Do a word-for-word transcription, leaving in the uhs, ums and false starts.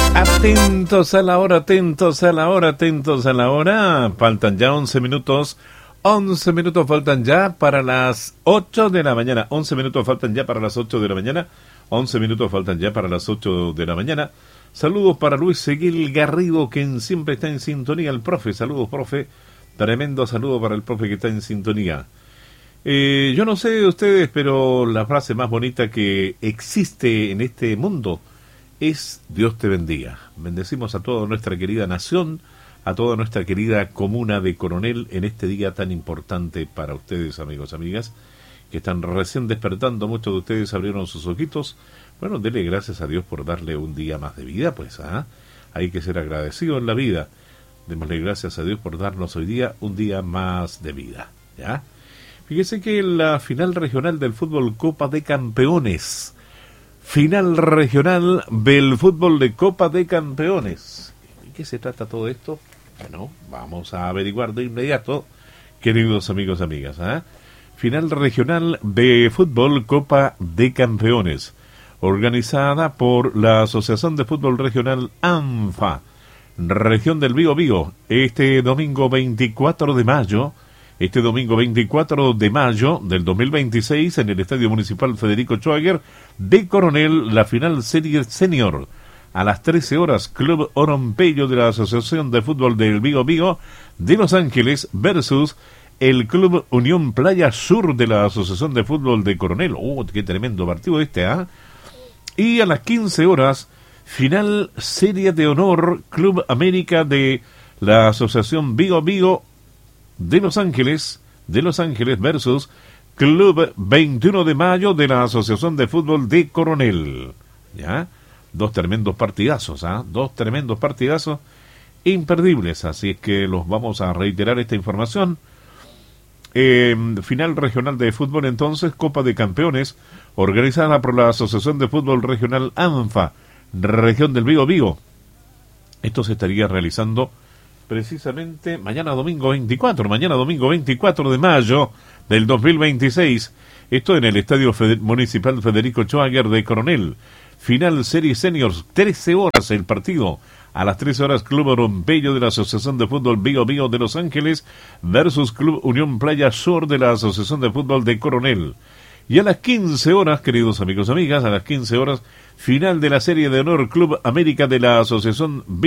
Atentos a la hora, atentos a la hora, atentos a la hora. Faltan ya once minutos. once minutos faltan ya para las ocho de la mañana. once minutos faltan ya para las ocho de la mañana. once minutos faltan ya para las ocho de la mañana. Saludos para Luis Seguil Garrido, quien siempre está en sintonía. El profe, saludos, profe. Tremendo saludo para el profe que está en sintonía. Eh, yo no sé de ustedes, pero la frase más bonita que existe en este mundo es Dios te bendiga. Bendecimos a toda nuestra querida nación, a toda nuestra querida comuna de Coronel en este día tan importante para ustedes, amigos, amigas, que están recién despertando. Muchos de ustedes abrieron sus ojitos. Bueno, denle gracias a Dios por darle un día más de vida, pues, ¿ah? Hay que ser agradecido en la vida. Démosle gracias a Dios por darnos hoy día un día más de vida, ¿ya? Fíjese que la final regional del fútbol Copa de Campeones, final regional del fútbol de Copa de Campeones. ¿De qué se trata todo esto? Bueno, vamos a averiguar de inmediato, queridos amigos, amigas, ¿eh? Final regional de fútbol Copa de Campeones, organizada por la Asociación de Fútbol Regional ANFA, región del Biobío, este domingo veinticuatro de mayo, este domingo veinticuatro de mayo del dos mil veintiséis, en el Estadio Municipal Federico Schwager de Coronel, la final serie senior. A las trece horas, Club Orompello de la Asociación de Fútbol del Biobío de Los Ángeles versus el Club Unión Playa Sur de la Asociación de Fútbol de Coronel. ¡Oh, qué tremendo partido este, ah! ¿eh? Y a las quince horas, final serie de honor, Club América de la Asociación Biobío de Los Ángeles, de Los Ángeles versus Club veintiuno de mayo de la Asociación de Fútbol de Coronel. ¿Ya? Dos tremendos partidazos, ¿ah? ¿eh? Dos tremendos partidazos imperdibles, así es que los vamos a reiterar esta información. Eh, final regional de fútbol entonces, Copa de Campeones, organizada por la Asociación de Fútbol Regional ANFA, región del Biobío. Esto se estaría realizando precisamente mañana domingo veinticuatro, mañana domingo veinticuatro de mayo del dos mil veintiséis, esto en el Estadio Fede- Municipal Federico Schwager de Coronel. Final Serie Seniors, trece horas el partido. A las trece horas, Club Orompello de la Asociación de Fútbol Biobío de Los Ángeles versus Club Unión Playa Sur de la Asociación de Fútbol de Coronel. Y a las quince horas, queridos amigos y amigas, a las quince horas, final de la serie de honor, Club América de la Asociación